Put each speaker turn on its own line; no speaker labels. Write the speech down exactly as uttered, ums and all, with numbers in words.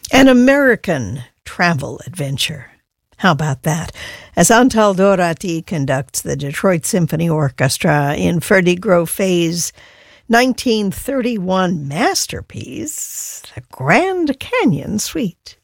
An American travel adventure. How about that? As Antal Dorati conducts the Detroit Symphony Orchestra in Ferdy Groffet's nineteen thirty-one masterpiece, the Grand Canyon Suite.